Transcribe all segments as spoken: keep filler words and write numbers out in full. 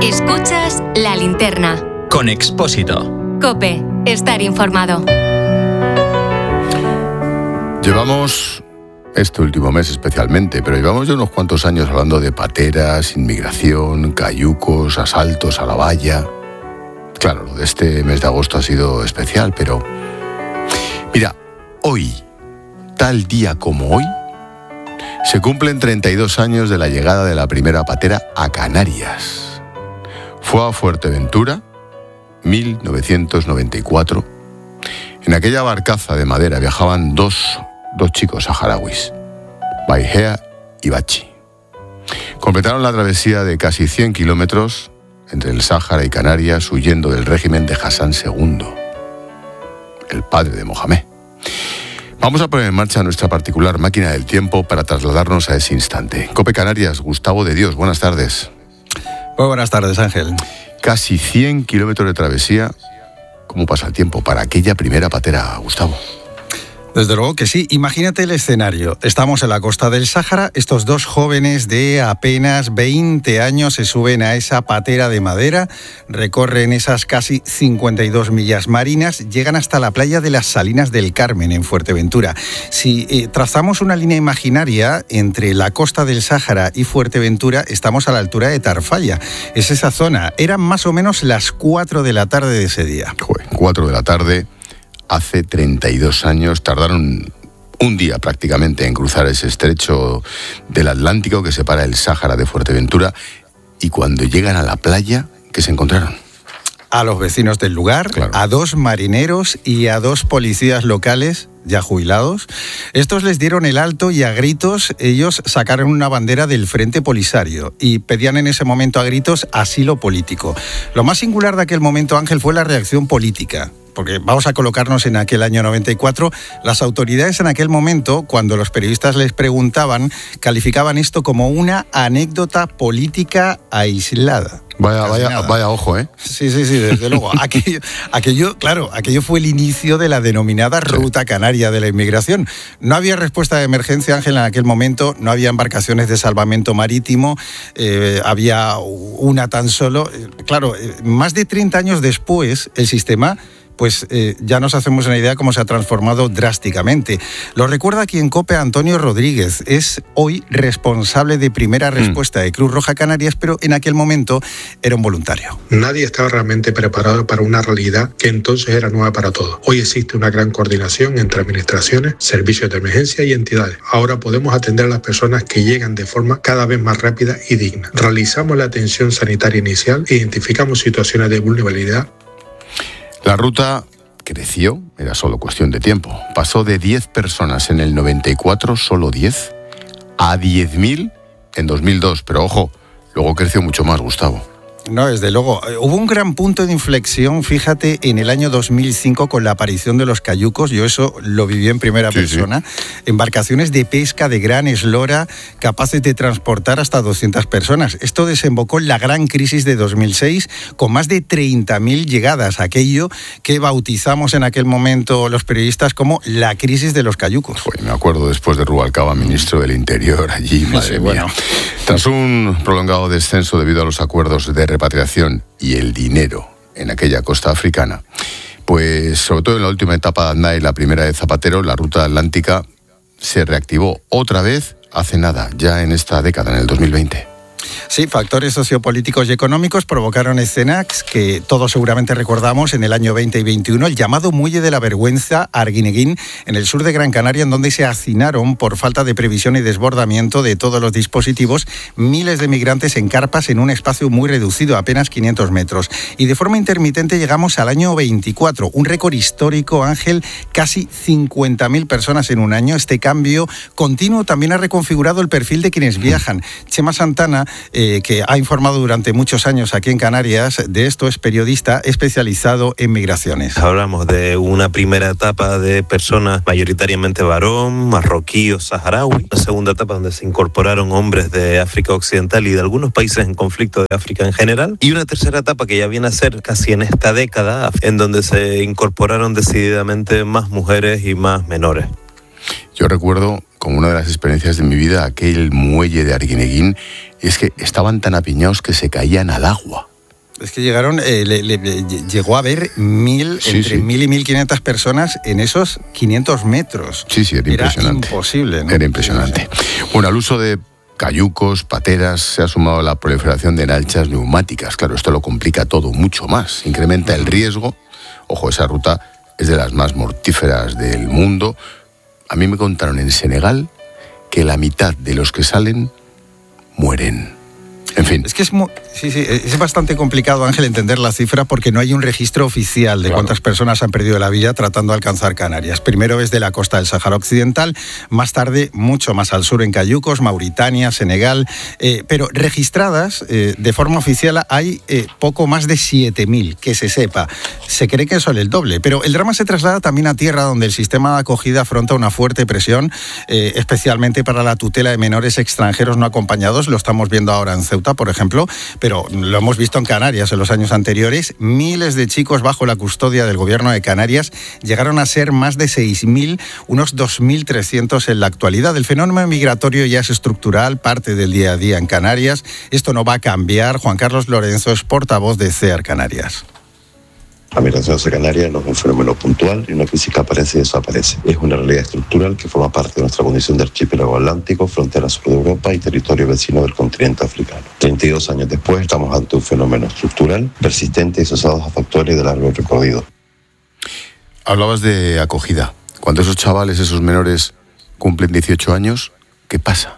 Escuchas La Linterna. Con Expósito. COPE. Estar informado. Llevamos, este último mes especialmente, pero llevamos ya unos cuantos años hablando de pateras, inmigración, cayucos, asaltos a la valla. Claro, lo de este mes de agosto ha sido especial, pero... Mira, hoy, tal día como hoy, se cumplen treinta y dos años de la llegada de la primera patera a Canarias. Fue a Fuerteventura, mil novecientos noventa y cuatro. En aquella barcaza de madera viajaban dos, dos chicos saharauis, Baihea y Bachi. Completaron la travesía de casi cien kilómetros entre el Sáhara y Canarias, huyendo del régimen de Hassan segundo, el padre de Mohamed. Vamos a poner en marcha nuestra particular máquina del tiempo para trasladarnos a ese instante. COPE Canarias, Gustavo de Dios, buenas tardes. Muy buenas tardes, Ángel. Casi cien kilómetros de travesía. ¿Cómo pasa el tiempo para aquella primera patera, Gustavo? Desde luego que sí. Imagínate el escenario. Estamos en la costa del Sáhara. Estos dos jóvenes de apenas veinte años se suben a esa patera de madera, recorren esas casi cincuenta y dos millas marinas, llegan hasta la playa de las Salinas del Carmen, en Fuerteventura. Si eh, trazamos una línea imaginaria entre la costa del Sáhara y Fuerteventura, estamos a la altura de Tarfaya. Es esa zona. Eran más o menos las cuatro de la tarde de ese día. Joder, cuatro de la tarde... Hace treinta y dos años, tardaron un día prácticamente en cruzar ese estrecho del Atlántico que separa el Sáhara de Fuerteventura, y cuando llegan a la playa, ¿qué se encontraron? A los vecinos del lugar, claro. A dos marineros y a dos policías locales ya jubilados. Estos les dieron el alto y a gritos ellos sacaron una bandera del Frente Polisario y pedían en ese momento a gritos asilo político. Lo más singular de aquel momento, Ángel, fue la reacción política. Porque vamos a colocarnos en aquel año noventa y cuatro, las autoridades en aquel momento, cuando los periodistas les preguntaban, calificaban esto como una anécdota política aislada. Vaya, vaya, vaya ojo, ¿eh? Sí, sí, sí, desde luego. Aquello, aquello, claro, aquello fue el inicio de la denominada Ruta Canaria de la Inmigración. No había respuesta de emergencia, Ángel, en aquel momento, no había embarcaciones de salvamento marítimo, eh, había una tan solo. Claro, más de treinta años después, el sistema... pues eh, ya nos hacemos una idea cómo se ha transformado drásticamente. Lo recuerda aquí en COPE Antonio Rodríguez, es hoy responsable de primera respuesta de Cruz Roja Canarias, pero en aquel momento era un voluntario. Nadie estaba realmente preparado para una realidad que entonces era nueva para todos. Hoy existe una gran coordinación entre administraciones, servicios de emergencia y entidades. Ahora podemos atender a las personas que llegan de forma cada vez más rápida y digna. Realizamos la atención sanitaria inicial e identificamos situaciones de vulnerabilidad. La ruta creció, era solo cuestión de tiempo. Pasó de diez personas en el noventa y cuatro, solo diez, a diez mil en dos mil dos. Pero ojo, luego creció mucho más, Gustavo. No, desde luego. Hubo un gran punto de inflexión, fíjate, en el año dos mil cinco con la aparición de los cayucos. Yo eso lo viví en primera sí, persona. Sí. Embarcaciones de pesca de gran eslora capaces de transportar hasta doscientas personas. Esto desembocó en la gran crisis de dos mil seis con más de treinta mil llegadas. Aquello que bautizamos en aquel momento los periodistas como la crisis de los cayucos. Pues me acuerdo después de Rubalcaba, ministro del Interior, allí, madre sí, mía. Bueno. Tras un prolongado descenso debido a los acuerdos de repatriación y el dinero en aquella costa africana, pues sobre todo en la última etapa de Aznar y la primera de Zapatero, la ruta atlántica se reactivó otra vez hace nada, ya en esta década, en el dos mil veinte. Sí, factores sociopolíticos y económicos provocaron escenas que todos seguramente recordamos en el año veinte y veintiuno, el llamado Muelle de la Vergüenza, Arguineguín, en el sur de Gran Canaria, en donde se hacinaron, por falta de previsión y desbordamiento de todos los dispositivos, miles de migrantes en carpas en un espacio muy reducido, apenas quinientos metros. Y de forma intermitente llegamos al año veinticuatro, un récord histórico, Ángel, casi cincuenta mil personas en un año. Este cambio continuo también ha reconfigurado el perfil de quienes viajan. Chema Santana, eh, que ha informado durante muchos años aquí en Canarias de esto, es periodista especializado en migraciones. Hablamos de una primera etapa de personas mayoritariamente varón, marroquí o saharaui. Una segunda etapa donde se incorporaron hombres de África Occidental y de algunos países en conflicto de África en general. Y una tercera etapa que ya viene a ser casi en esta década, en donde se incorporaron decididamente más mujeres y más menores. Yo recuerdo, como una de las experiencias de mi vida, aquel muelle de Arguineguín, es que estaban tan apiñados que se caían al agua. Es que llegaron, eh, le, le, llegó a haber mil, sí, entre sí. mil y mil quinientas personas en esos quinientos metros. Sí, sí, era, era impresionante. imposible, ¿no? Era impresionante. Bueno, al uso de cayucos, pateras, se ha sumado la proliferación de lanchas neumáticas. Claro, esto lo complica todo mucho más. Incrementa el riesgo. Ojo, esa ruta es de las más mortíferas del mundo. A mí me contaron en Senegal que la mitad de los que salen mueren. En fin. Es que es, muy, sí, sí, es bastante complicado, Ángel, entender la cifra porque no hay un registro oficial de claro. cuántas personas han perdido la vida tratando de alcanzar Canarias. Primero es de la costa del Sáhara Occidental, más tarde mucho más al sur en Cayucos, Mauritania, Senegal, eh, pero registradas eh, de forma oficial hay eh, poco más de siete mil, que se sepa. Se cree que son el doble, pero el drama se traslada también a tierra donde el sistema de acogida afronta una fuerte presión, eh, especialmente para la tutela de menores extranjeros no acompañados. Lo estamos viendo ahora en Ceuta, por ejemplo, pero lo hemos visto en Canarias en los años anteriores. Miles de chicos bajo la custodia del gobierno de Canarias llegaron a ser más de seis mil, unos dos mil trescientos en la actualidad. El fenómeno migratorio ya es estructural, parte del día a día en Canarias. Esto no va a cambiar. Juan Carlos Lorenzo es portavoz de C E A R Canarias. La migración hacia Canarias no es un fenómeno puntual y una crisis que aparece y desaparece. Es una realidad estructural que forma parte de nuestra condición de archipiélago atlántico, frontera sur de Europa y territorio vecino del continente africano. treinta y dos años después estamos ante un fenómeno estructural, persistente y asociado a factores de largo recorrido. Hablabas de acogida. Cuando esos chavales, esos menores, cumplen dieciocho años, ¿qué pasa?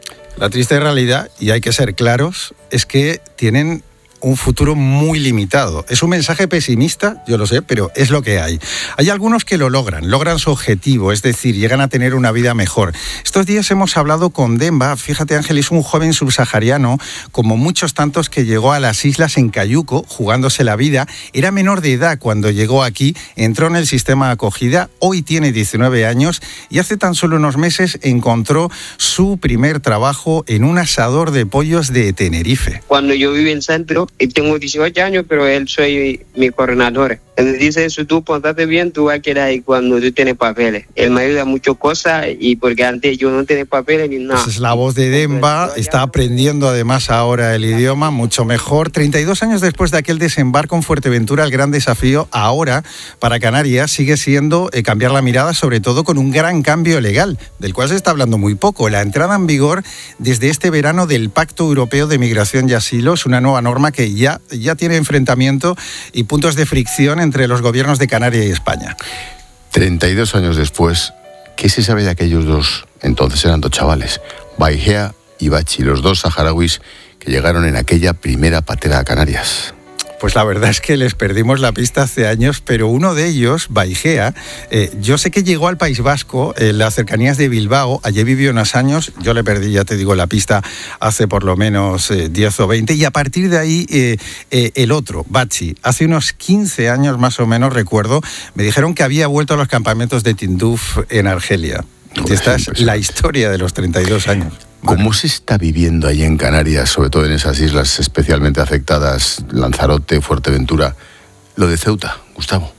La triste realidad, y hay que ser claros, es que tienen un futuro muy limitado. Es un mensaje pesimista, yo lo sé, pero es lo que hay. Hay algunos que lo logran, logran su objetivo, es decir, llegan a tener una vida mejor. Estos días hemos hablado con Demba, fíjate Ángel, es un joven subsahariano, como muchos tantos que llegó a las islas en cayuco, jugándose la vida. Era menor de edad cuando llegó aquí, entró en el sistema de acogida, hoy tiene diecinueve años y hace tan solo unos meses encontró su primer trabajo en un asador de pollos de Tenerife. Cuando yo viví en centro, y tengo dieciocho años, pero él soy mi coordinador. Él dice eso, tú pontate bien, tú vas a quedar ahí cuando tú tienes papeles. Él me ayuda muchas cosas y porque antes yo no tenía papeles ni nada. Esa es la voz de Demba, está aprendiendo además ahora el idioma mucho mejor. treinta y dos años después de aquel desembarco en Fuerteventura, el gran desafío ahora para Canarias sigue siendo eh, cambiar la mirada, sobre todo con un gran cambio legal, del cual se está hablando muy poco. La entrada en vigor desde este verano del Pacto Europeo de Migración y Asilo es una nueva norma que ya, ya tiene enfrentamiento y puntos de fricción entre los gobiernos de Canarias y España. treinta y dos años después, ¿qué se sabe de aquellos dos? Entonces eran dos chavales, Baigea y Bachi, los dos saharauis que llegaron en aquella primera patera a Canarias. Pues la verdad es que les perdimos la pista hace años, pero uno de ellos, Baigea, eh, yo sé que llegó al País Vasco, en las cercanías de Bilbao, allí vivió unos años, yo le perdí, ya te digo, la pista hace por lo menos eh, diez o veinte, y a partir de ahí eh, eh, el otro, Bachi, hace unos quince años más o menos, recuerdo, me dijeron que había vuelto a los campamentos de Tinduf en Argelia. Y esta es la historia de los treinta y dos años. ¿Cómo se está viviendo ahí en Canarias, sobre todo en esas islas especialmente afectadas, Lanzarote, Fuerteventura, lo de Ceuta, Gustavo?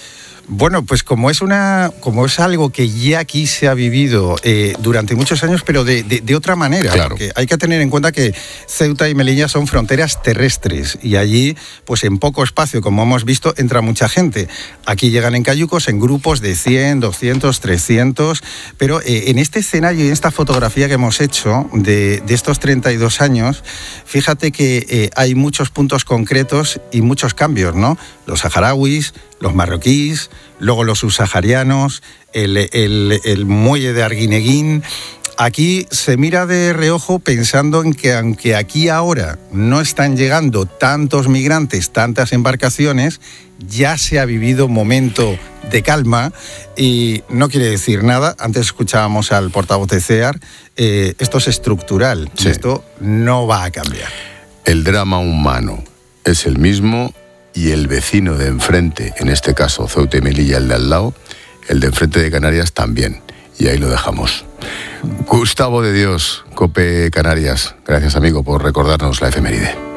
Bueno, pues como es una, como es algo que ya aquí se ha vivido eh, durante muchos años, pero de, de, de otra manera, claro. Porque hay que tener en cuenta que Ceuta y Melilla son fronteras terrestres y allí, pues en poco espacio, como hemos visto, entra mucha gente. Aquí llegan en cayucos, en grupos de cien, doscientos, trescientos, pero eh, en este escenario y en esta fotografía que hemos hecho de, de estos treinta y dos años, fíjate que eh, hay muchos puntos concretos y muchos cambios, ¿no? Los saharauis, los marroquíes, luego los subsaharianos, el, el, el muelle de Arguineguín. Aquí se mira de reojo pensando en que aunque aquí ahora no están llegando tantos migrantes, tantas embarcaciones, ya se ha vivido un momento de calma y no quiere decir nada. Antes escuchábamos al portavoz de C E A R, eh, esto es estructural, sí. Esto no va a cambiar. El drama humano es el mismo y el vecino de enfrente, en este caso Ceuta y Melilla, el de al lado, el de enfrente de Canarias también. Y ahí lo dejamos. Gustavo de Dios, COPE Canarias. Gracias, amigo, por recordarnos la efeméride.